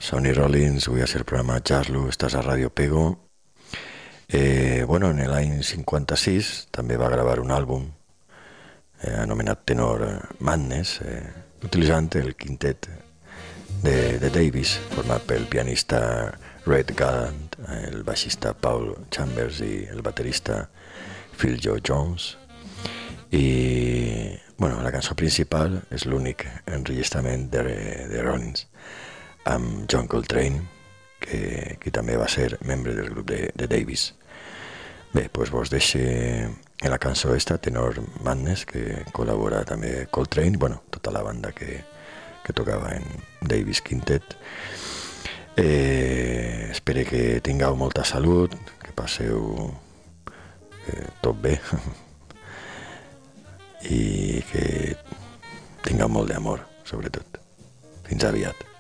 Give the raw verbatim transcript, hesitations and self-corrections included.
Sonny Rollins, avui a ser el programa Jazzlo, estàs a Radio Pego. Eh, bueno, en l'any cinquanta-sis també va gravar un àlbum eh, anomenat Tenor Madness, eh, utilitzant el quintet de, de Davis, format pel pianista Red Gallant, el baixista Paul Chambers i el baterista Phil Joe Jones. I bueno, la cançó principal és l'únic enregistrament de, de Rollins amb John Coltrane, que, que també va ser membre del grup de, de Davis. Bé, doncs vos deixo en la cançó esta, Tenor Madness, que col·labora també Coltrane, bueno, tota la banda que, que tocava en Davis Quintet. Eh, espero que tingueu molta salut, que passeu eh, tot bé i que tingueu molt d'amor, sobretot. Fins aviat.